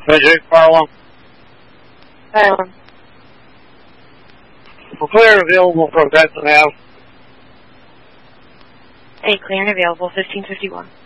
Magic, fire alarm. Fire alarm. For clear available for Benson Ave. A clear and available, 1551.